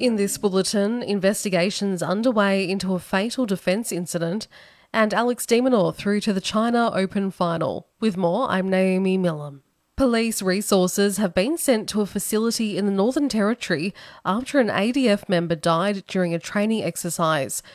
In this bulletin, investigations underway into a fatal defence incident and Alex de Minaur through to the China Open final. With more, I'm Naomi Millam. Police resources have been sent to a facility in the Northern Territory after an ADF member died during a training exercise.